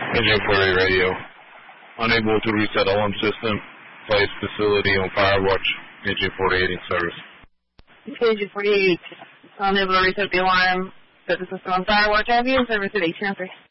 Engine 48 radio. Unable to reset alarm system. Place facility on Firewatch. Engine 48 in service. Engine 48. Unable to reset the alarm. Set the system on Firewatch. Have you in service at 8 10-3.